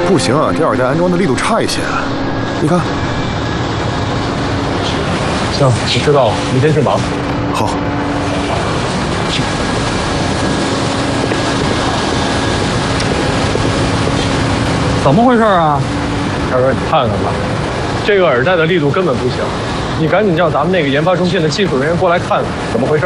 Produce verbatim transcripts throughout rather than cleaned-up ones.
不行啊，第二代安装的力度差一些。你看。 行，我知道了，明天去忙。 好。 怎么回事啊？ 大哥，你看看吧，这个耳带的力度根本不行，你赶紧叫咱们那个研发中心的技术人员过来看看怎么回事。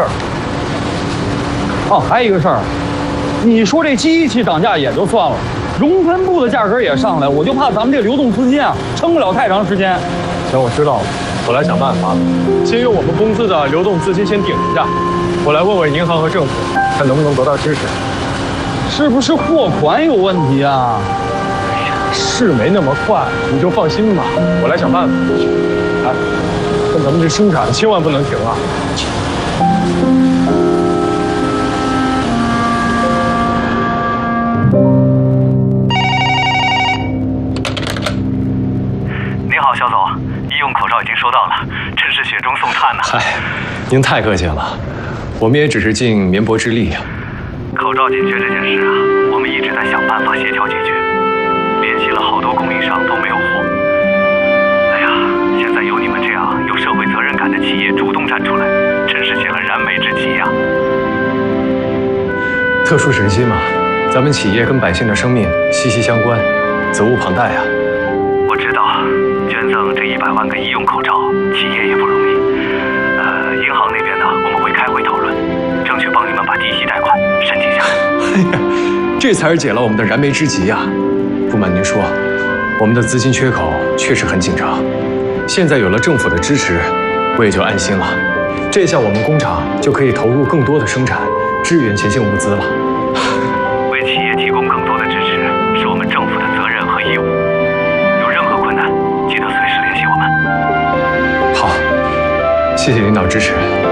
哦，还有一个事儿，你说这机器涨价也就算了，熔喷布的价格也上来，我就怕咱们这流动资金啊撑不了太长时间。 行，我知道了，我来想办法，先用我们公司的流动资金先顶一下，我来问问银行和政府，看能不能得到支持。 是不是货款有问题啊？ 是没那么快，你就放心吧，我来想办法。哎，但咱们这生产千万不能停啊！ 您好，肖总，医用口罩已经收到了，趁是雪中送炭呢。 嗨，您太客气了，我们也只是尽绵薄之力呀。 口罩紧缺这件事啊，我们一直在想办法协调解决。联系了好多供应商都没有货。哎呀，现在有你们这样有社会责任感的企业主动站出来，真是解了燃眉之急呀！ 特殊时期嘛，咱们企业跟百姓的生命息息相关，责无旁贷啊。 我知道，捐赠这一百万个医用口罩，企业也不容易。呃，银行那边呢，我们会开会讨论，争取帮你们把低息贷款申请下来。 哎呀，这才是解了我们的燃眉之急呀！不瞒您说，我们的资金缺口确实很紧张，现在有了政府的支持，我也就安心了。这下我们工厂就可以投入更多的生产，支援前线物资了。 为企业提供更多的支持，是我们政府的责任和义务。有任何困难，记得随时联系我们。 好，谢谢领导支持。